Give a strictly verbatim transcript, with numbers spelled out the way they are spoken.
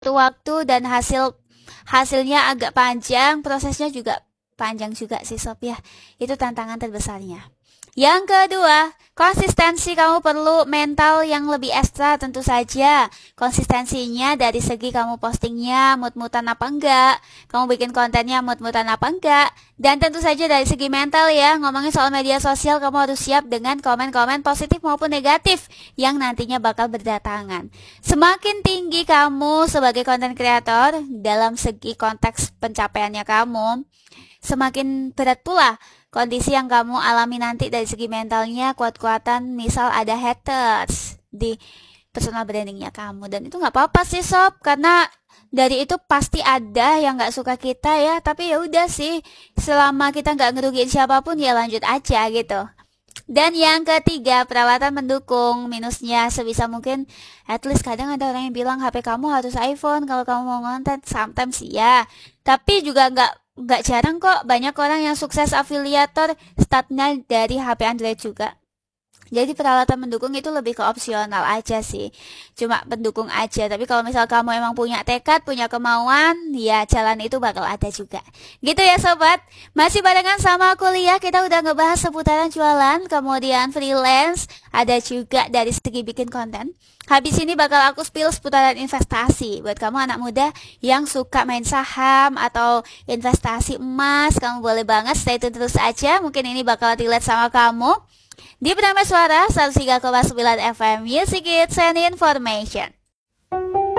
waktu dan hasil hasilnya agak panjang, prosesnya juga panjang juga sih Sob ya. Itu tantangan terbesarnya. Yang kedua, konsistensi. Kamu perlu mental yang lebih ekstra tentu saja. Konsistensinya dari segi kamu postingnya mut-mutan apa enggak, kamu bikin kontennya mut-mutan apa enggak, dan tentu saja dari segi mental ya. Ngomongin soal media sosial, kamu harus siap dengan komen-komen positif maupun negatif yang nantinya bakal berdatangan. Semakin tinggi kamu sebagai konten kreator dalam segi konteks pencapaiannya kamu, semakin berat pula kondisi yang kamu alami nanti dari segi mentalnya. Kuat-kuatan misal ada haters di personal brandingnya kamu, dan itu nggak apa-apa sih Sob, karena dari itu pasti ada yang nggak suka kita ya. Tapi ya udah sih, selama kita nggak ngerugiin siapapun ya lanjut aja gitu. Dan yang ketiga, perawatan mendukung. Minusnya sebisa mungkin, at least kadang ada orang yang bilang H P kamu harus iPhone kalau kamu mau ngonten. Sometimes ya, tapi juga nggak nggak jarang kok banyak orang yang sukses afiliator startnya dari H P Android juga. Jadi perawatan mendukung itu lebih ke opsional aja sih, cuma pendukung aja. Tapi kalau misal kamu emang punya tekad, punya kemauan, ya jalan itu bakal ada juga. Gitu ya sobat. Masih barengan sama kuliah, kita udah ngebahas seputaran jualan, kemudian freelance, ada juga dari segi bikin konten. Habis ini bakal aku spill seputaran investasi. Buat kamu anak muda yang suka main saham atau investasi emas, kamu boleh banget stay tune terus aja. Mungkin ini bakal relate sama kamu. Di Penambah Suara seratus tiga koma sembilan F M Music Hits and Information.